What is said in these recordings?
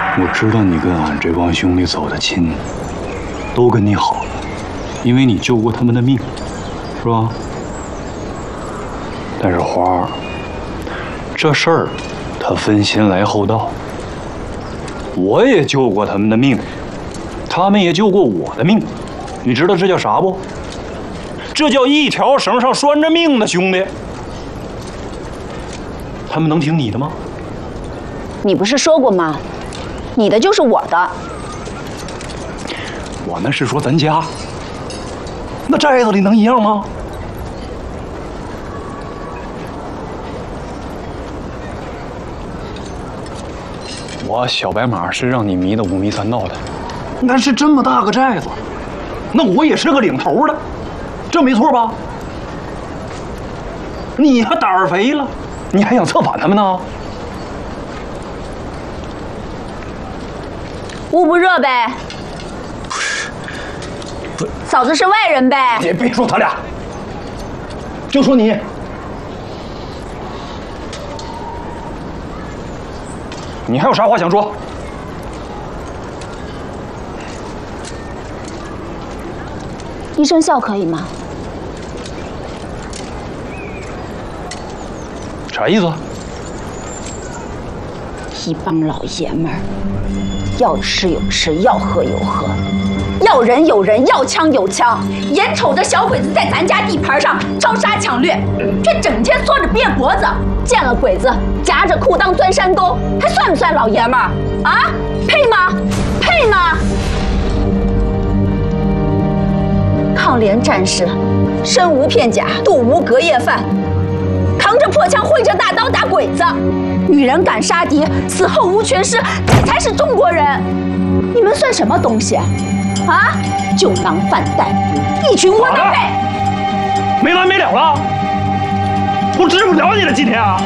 我知道你跟俺这帮兄弟走的亲，都跟你好，因为你救过他们的命，是吧？但是花儿，这事儿他分先来后到。我也救过他们的命，他们也救过我的命，你知道这叫啥不？这叫一条绳上拴着命的兄弟。他们能听你的吗？ 你不是说过吗？你的就是我的。 我那是说咱家，那寨子里能一样吗？我小白马是让你迷得五迷三道的，但是这么大个寨子，那我也是个领头的，这没错吧？你还胆儿肥了，你还想策反他们呢？ 捂不热呗？ 不， 嫂子是外人呗？ 也别说他俩，就说你。你还有啥话想说？ 一声笑可以吗？ 啥意思？ 一帮老爷们儿，要吃有吃，要喝有喝，要人有人，要枪有枪，眼瞅着小鬼子在咱家地盘上招杀抢掠，却整天缩着憋脖子，见了鬼子夹着裤裆钻山沟，还算不算老爷们儿啊？配吗？配吗？抗联战士，身无片甲，肚无隔夜饭，扛着破枪，挥着大刀打鬼子，女人敢杀敌，死后无全尸，这才是中国人。你们算什么东西？啊，酒囊饭袋，一群窝囊废！ 没完没了了，我治不了你了，今天啊！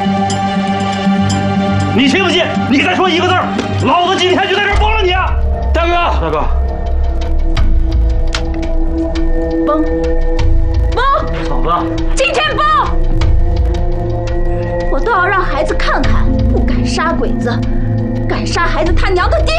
你信不信？你再说一个字儿，老子今天就在这儿崩了你啊！大哥，大哥， 崩！ 嫂子， 今天崩！我都要让孩子看看，不敢杀鬼子，敢杀孩子他娘的爹